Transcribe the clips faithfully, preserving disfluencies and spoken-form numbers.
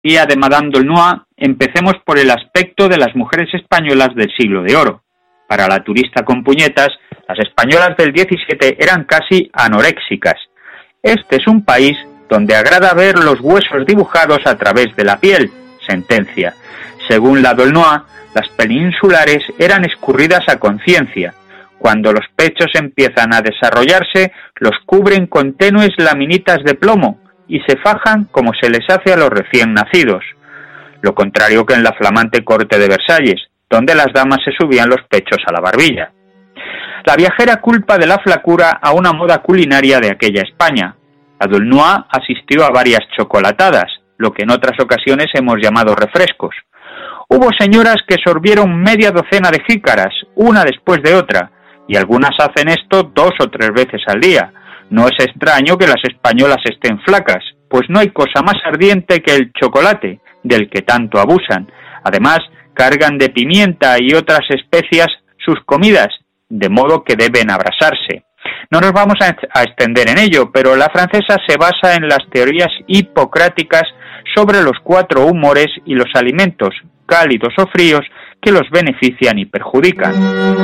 Guía de Madame d'Aulnoy, empecemos por el aspecto de las mujeres españolas del siglo de oro. Para la turista con puñetas, las españolas del diecisiete eran casi anoréxicas. Este es un país donde agrada ver los huesos dibujados a través de la piel, sentencia. Según la d'Aulnoy, las peninsulares eran escurridas a conciencia. Cuando los pechos empiezan a desarrollarse, los cubren con tenues laminitas de plomo y se fajan como se les hace a los recién nacidos. Lo contrario que en la flamante corte de Versalles, donde las damas se subían los pechos a la barbilla. La viajera culpa de la flacura a una moda culinaria de aquella España. La d'Aulnoy asistió a varias chocolatadas, lo que en otras ocasiones hemos llamado refrescos. Hubo señoras que sorbieron media docena de jícaras, una después de otra, y algunas hacen esto dos o tres veces al día. No es extraño que las españolas estén flacas, pues no hay cosa más ardiente que el chocolate, del que tanto abusan. Además, cargan de pimienta y otras especias sus comidas, de modo que deben abrasarse. No nos vamos a extender en ello, pero la francesa se basa en las teorías hipocráticas sobre los cuatro humores y los alimentos, cálidos o fríos, que los benefician y perjudican.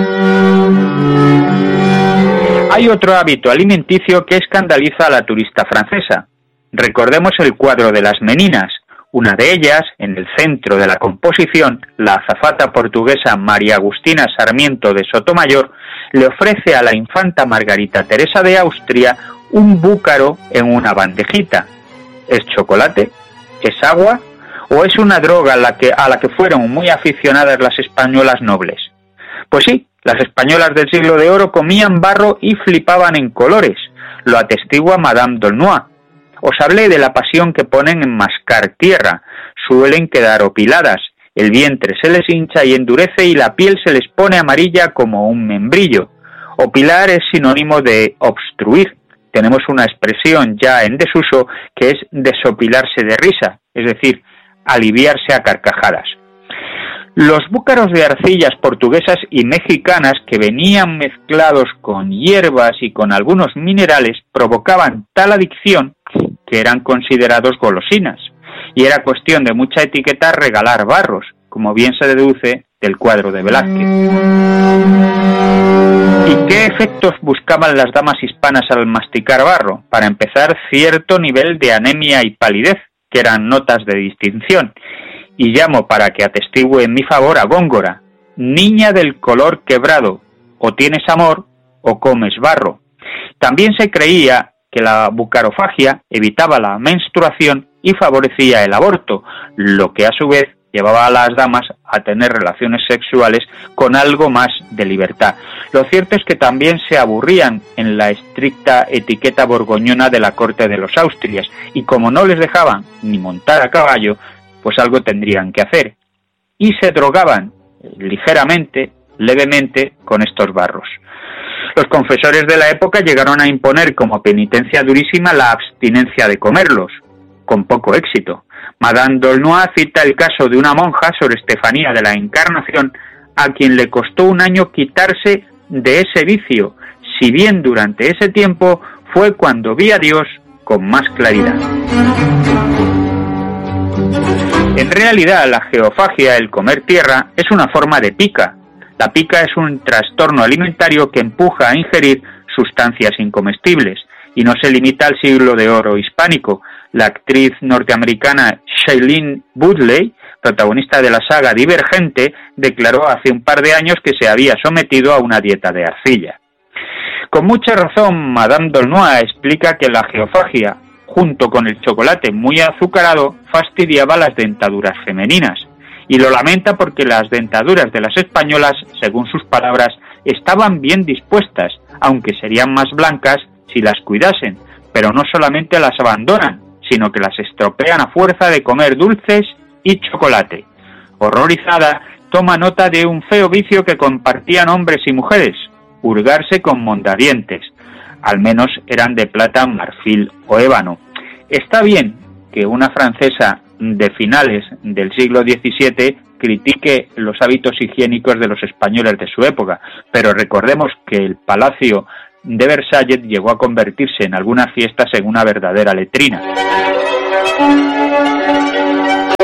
Hay otro hábito alimenticio que escandaliza a la turista francesa. Recordemos el cuadro de las meninas. Una de ellas, en el centro de la composición, la azafata portuguesa María Agustina Sarmiento de Sotomayor, le ofrece a la infanta Margarita Teresa de Austria un búcaro en una bandejita. ¿Es chocolate? ¿Es agua? ¿O es una droga a la que, a la que fueron muy aficionadas las españolas nobles? Pues sí, las españolas del siglo de oro comían barro y flipaban en colores. Lo atestigua Madame d'Aulnoy. Os hablé de la pasión que ponen en mascar tierra. Suelen quedar opiladas. El vientre se les hincha y endurece y la piel se les pone amarilla como un membrillo. Opilar es sinónimo de obstruir. Tenemos una expresión ya en desuso que es desopilarse de risa, es decir, aliviarse a carcajadas. Los búcaros de arcillas portuguesas y mexicanas que venían mezclados con hierbas y con algunos minerales provocaban tal adicción que eran considerados golosinas, y era cuestión de mucha etiqueta regalar barros, como bien se deduce del cuadro de Velázquez. ¿Y qué efectos buscaban las damas hispanas al masticar barro? Para empezar, cierto nivel de anemia y palidez, que eran notas de distinción. Y llamo para que atestigue en mi favor a Góngora: niña del color quebrado, o tienes amor o comes barro. También se creía que la bucarofagia evitaba la menstruación y favorecía el aborto, lo que a su vez llevaba a las damas a tener relaciones sexuales con algo más de libertad. Lo cierto es que también se aburrían en la estricta etiqueta borgoñona de la corte de los Austrias, y como no les dejaban ni montar a caballo, pues algo tendrían que hacer. Y se drogaban ligeramente, levemente, con estos barros. Los confesores de la época llegaron a imponer como penitencia durísima la abstinencia de comerlos, con poco éxito. Madame d'Aulnoy cita el caso de una monja, Sor Estefanía de la Encarnación, a quien le costó un año quitarse de ese vicio, si bien durante ese tiempo fue cuando vi a Dios con más claridad. En realidad, la geofagia, el comer tierra, es una forma de pica. La pica es un trastorno alimentario que empuja a ingerir sustancias incomestibles, y no se limita al siglo de oro hispánico. La actriz norteamericana Shailene Woodley, protagonista de la saga Divergente, declaró hace un par de años que se había sometido a una dieta de arcilla. Con mucha razón, Madame d'Aulnoy explica que la geofagia, junto con el chocolate muy azucarado, fastidiaba las dentaduras femeninas, y lo lamenta porque las dentaduras de las españolas, según sus palabras, estaban bien dispuestas, aunque serían más blancas si las cuidasen, pero no solamente las abandonan, sino que las estropean a fuerza de comer dulces y chocolate. Horrorizada, toma nota de un feo vicio que compartían hombres y mujeres: hurgarse con mondadientes. Al menos eran de plata, marfil o ébano. Está bien que una francesa de finales del siglo diecisiete critique los hábitos higiénicos de los españoles de su época, pero recordemos que el Palacio de Versalles llegó a convertirse en algunas fiestas en una verdadera letrina.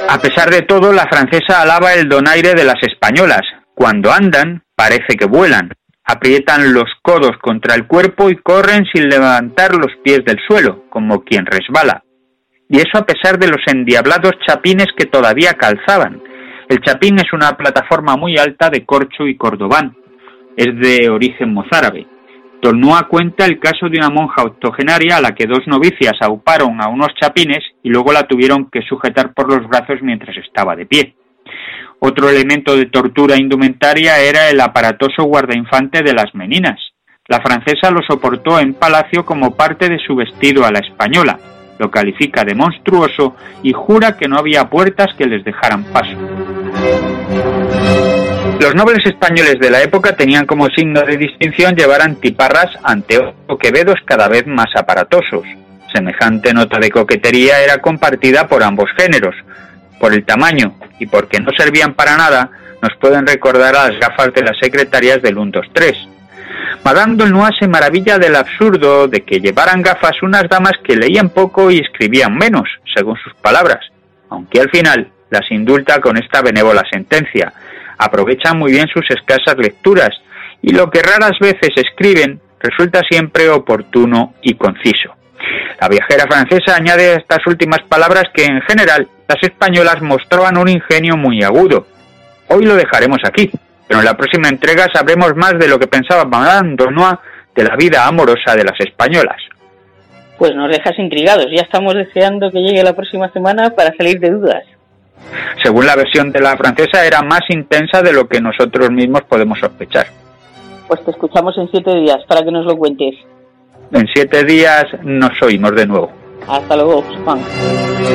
A pesar de todo, la francesa alaba el donaire de las españolas. Cuando andan, parece que vuelan. Aprietan los codos contra el cuerpo y corren sin levantar los pies del suelo, como quien resbala. Y eso a pesar de los endiablados chapines que todavía calzaban. El chapín es una plataforma muy alta de corcho y cordobán. Es de origen mozárabe. Tolnois cuenta el caso de una monja octogenaria a la que dos novicias auparon a unos chapines y luego la tuvieron que sujetar por los brazos mientras estaba de pie. Otro elemento de tortura indumentaria era el aparatoso guardainfante de las meninas. La francesa lo soportó en palacio como parte de su vestido a la española. Lo califica de monstruoso y jura que no había puertas que les dejaran paso. Los nobles españoles de la época tenían como signo de distinción llevar antiparras, anteojos o quevedos cada vez más aparatosos. Semejante nota de coquetería era compartida por ambos géneros. Por el tamaño y porque no servían para nada, nos pueden recordar a las gafas de las secretarias del uno dos tres. Madame Tolnois se maravilla del absurdo de que llevaran gafas unas damas que leían poco y escribían menos, según sus palabras, aunque al final las indulta con esta benévola sentencia. Aprovechan muy bien sus escasas lecturas y lo que raras veces escriben resulta siempre oportuno y conciso. La viajera francesa añade a estas últimas palabras que en general las españolas mostraban un ingenio muy agudo. Hoy lo dejaremos aquí, pero en la próxima entrega sabremos más de lo que pensaba Madame Tolnois de la vida amorosa de las españolas. Pues nos dejas intrigados, ya estamos deseando que llegue la próxima semana para salir de dudas. Según la versión de la francesa, era más intensa de lo que nosotros mismos podemos sospechar. Pues te escuchamos en siete días para que nos lo cuentes. En siete días nos oímos de nuevo. Hasta luego, Juan.